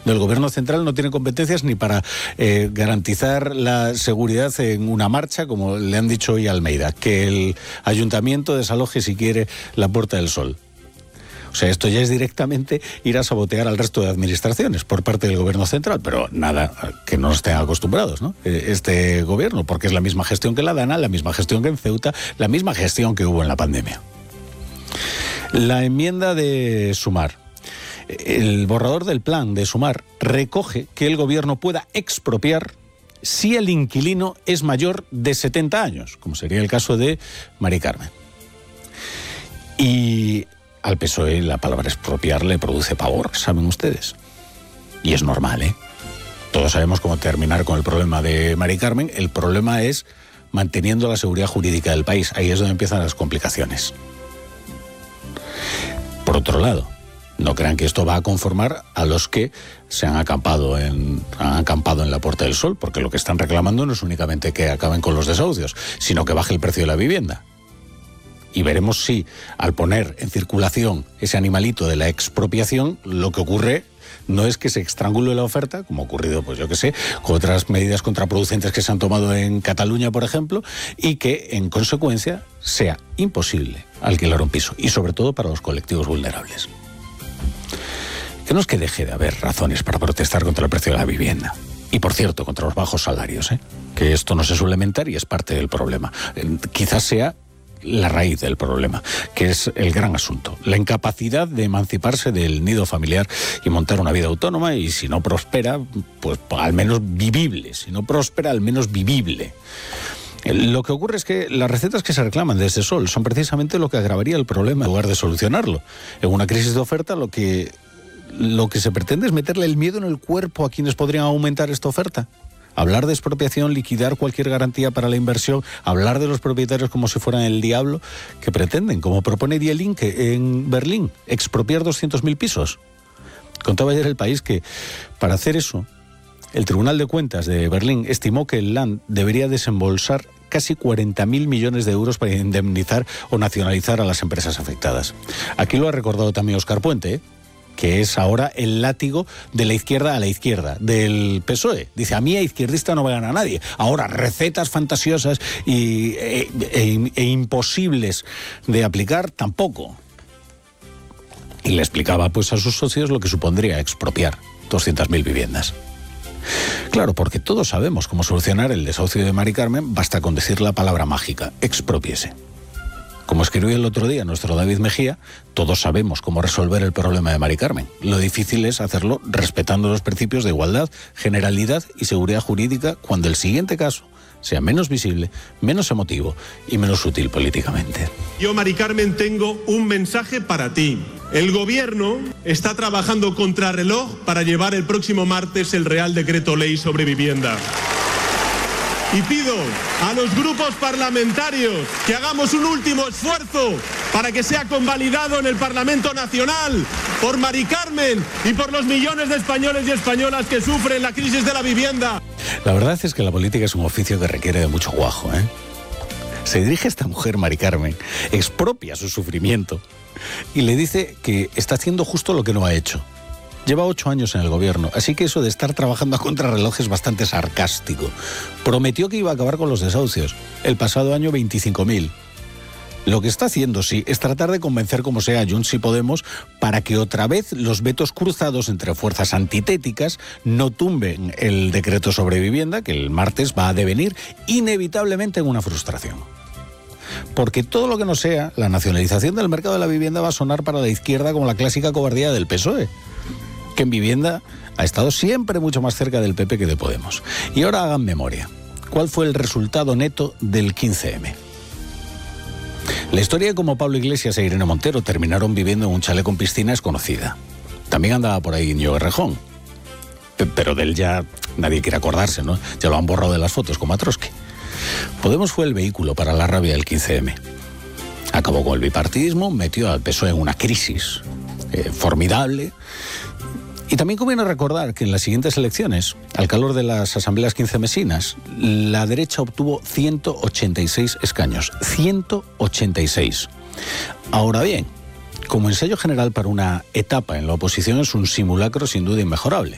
del gobierno central no tiene competencias ni para garantizar la seguridad en una marcha, como le han dicho hoy a Almeida, que el ayuntamiento desaloje si quiere la Puerta del Sol. O sea, esto ya es directamente ir a sabotear al resto de administraciones por parte del gobierno central, pero nada que no estén acostumbrados, ¿no? Este gobierno, porque es la misma gestión que la DANA, la misma gestión que en Ceuta, la misma gestión que hubo en la pandemia. La enmienda de Sumar, el borrador del plan de Sumar, recoge que el gobierno pueda expropiar si el inquilino es mayor de 70 años, como sería el caso de Mari Carmen. Y al PSOE la palabra expropiar le produce pavor, ¿saben ustedes? Y es normal, ¿eh? Todos sabemos cómo terminar con el problema de Mari Carmen. El problema es manteniendo la seguridad jurídica del país. Ahí es donde empiezan las complicaciones. Por otro lado, no crean que esto va a conformar a los que se han acampado en la Puerta del Sol, porque lo que están reclamando no es únicamente que acaben con los desahucios, sino que baje el precio de la vivienda. Y veremos si, al poner en circulación ese animalito de la expropiación, lo que ocurre no es que se estrangule la oferta, como ha ocurrido, pues yo qué sé, con otras medidas contraproducentes que se han tomado en Cataluña, por ejemplo, y que, en consecuencia, sea imposible alquilar un piso, y sobre todo para los colectivos vulnerables. Que no es que deje de haber razones para protestar contra el precio de la vivienda. Y, por cierto, contra los bajos salarios, que esto no se suele mentar y es parte del problema. Quizás sea la raíz del problema, que es el gran asunto, la incapacidad de emanciparse del nido familiar y montar una vida autónoma, y si no prospera, pues al menos vivible, si no próspera, al menos vivible. Lo que ocurre es que las recetas que se reclaman desde Sol son precisamente lo que agravaría el problema en lugar de solucionarlo. En una crisis de oferta lo que se pretende es meterle el miedo en el cuerpo a quienes podrían aumentar esta oferta. Hablar de expropiación, liquidar cualquier garantía para la inversión, hablar de los propietarios como si fueran el diablo, que pretenden, como propone Die Linke en Berlín, expropiar 200.000 pisos. Contaba ayer El País que, para hacer eso, el Tribunal de Cuentas de Berlín estimó que el Land debería desembolsar casi 40.000 millones de euros para indemnizar o nacionalizar a las empresas afectadas. Aquí lo ha recordado también Óscar Puente, que es ahora el látigo de la izquierda a la izquierda, del PSOE. Dice, a mí a izquierdista no me gana nadie. Ahora, recetas fantasiosas e imposibles de aplicar, tampoco. Y le explicaba pues a sus socios lo que supondría expropiar 200.000 viviendas. Claro, porque todos sabemos cómo solucionar el desahucio de Mari Carmen, basta con decir la palabra mágica, expropiese. Como escribió el otro día nuestro David Mejía, todos sabemos cómo resolver el problema de Mari Carmen. Lo difícil es hacerlo respetando los principios de igualdad, generalidad y seguridad jurídica, cuando el siguiente caso sea menos visible, menos emotivo y menos útil políticamente. Yo, Mari Carmen, tengo un mensaje para ti. El gobierno está trabajando contrarreloj para llevar el próximo martes el Real Decreto Ley sobre vivienda. Y pido a los grupos parlamentarios que hagamos un último esfuerzo para que sea convalidado en el Parlamento Nacional por Mari Carmen y por los millones de españoles y españolas que sufren la crisis de la vivienda. La verdad es que la política es un oficio que requiere de mucho guajo, Se dirige a esta mujer, Mari Carmen, expropia su sufrimiento y le dice que está haciendo justo lo que no ha hecho. Lleva 8 años en el gobierno, así que eso de estar trabajando a contrarreloj es bastante sarcástico. Prometió que iba a acabar con los desahucios. El pasado año 25.000. Lo que está haciendo, sí, es tratar de convencer como sea a Junts y Podemos para que otra vez los vetos cruzados entre fuerzas antitéticas no tumben el decreto sobre vivienda, que el martes va a devenir inevitablemente en una frustración. Porque todo lo que no sea la nacionalización del mercado de la vivienda va a sonar para la izquierda como la clásica cobardía del PSOE, que en vivienda ha estado siempre mucho más cerca del PP que de Podemos. Y ahora hagan memoria. ¿Cuál fue el resultado neto del 15M? La historia de cómo Pablo Iglesias e Irene Montero terminaron viviendo en un chalet con piscina es conocida. También andaba por ahí Íñigo Errejón. Pero de él ya nadie quiere acordarse, ¿no? Ya lo han borrado de las fotos, como a Trotsky. Podemos fue el vehículo para la rabia del 15M. Acabó con el bipartidismo, metió al PSOE en una crisis formidable. Y también conviene recordar que en las siguientes elecciones, al calor de las asambleas 15mesinas, la derecha obtuvo 186 escaños. 186. Ahora bien, como ensayo general para una etapa en la oposición es un simulacro sin duda inmejorable.